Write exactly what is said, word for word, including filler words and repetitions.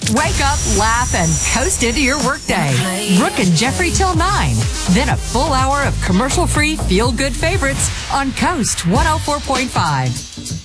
Wake up, laugh, and coast into your workday. Brooke and Jeffrey till nine. Then a full hour of commercial-free feel-good favorites on Coast one oh four point five.